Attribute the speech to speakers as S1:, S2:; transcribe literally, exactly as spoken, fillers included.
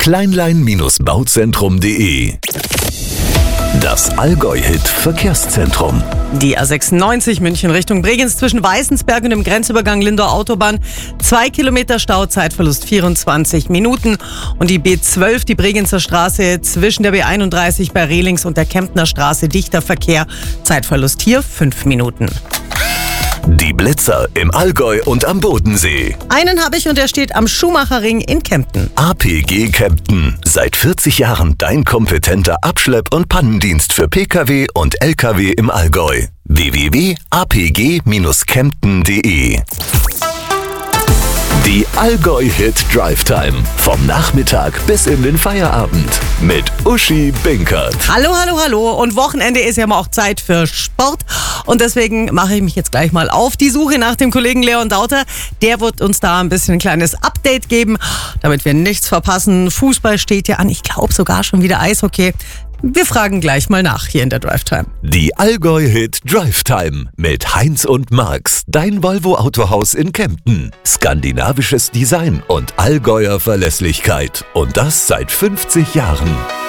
S1: kleinlein bauzentrum punkt de. Das Allgäu-Hit-Verkehrszentrum.
S2: Die A sechsundneunzig München Richtung Bregenz zwischen Weißensberg und dem Grenzübergang Lindau Autobahn. Zwei Kilometer Stau, Zeitverlust vierundzwanzig Minuten. Und die B zwölf, die Bregenzer Straße zwischen der B einunddreißig bei Rehlings und der Kemptner Straße, dichter Verkehr. Zeitverlust hier fünf Minuten.
S1: Die Blitzer im Allgäu und am Bodensee.
S2: Einen habe ich und der steht am Schumacherring in Kempten.
S1: A P G Kempten. Seit vierzig Jahren dein kompetenter Abschlepp- und Pannendienst für Pkw und Lkw im Allgäu. w w w punkt a p g kempten punkt de. Die Allgäu-Hit Drive Time. Vom Nachmittag bis in den Feierabend. Mit Uschi Binkert.
S2: Hallo, hallo, hallo. Und Wochenende ist ja mal auch Zeit für Sport. Und deswegen mache ich mich jetzt gleich mal auf die Suche nach dem Kollegen Leon Dauter. Der wird uns da ein bisschen ein kleines Update geben, damit wir nichts verpassen. Fußball steht ja an. Ich glaube sogar schon wieder Eishockey. Wir fragen gleich mal nach hier in der Drive Time.
S1: Die Allgäu-Hit Drive Time mit Heinz und Max, dein Volvo Autohaus in Kempten. Skandinavisches Design und Allgäuer Verlässlichkeit. Und das seit fünfzig Jahren.